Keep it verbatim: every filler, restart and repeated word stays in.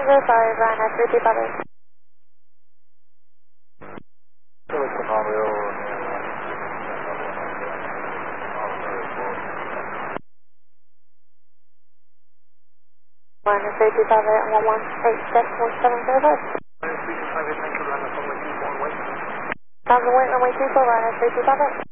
verify, Ryanair three two five eight. Ryanair three two five eight and one one eight six one seven zero five. Ryanair three two five eight, make a run up on way two four, wait. Sounds away runway two four, Ryanair three two five eight.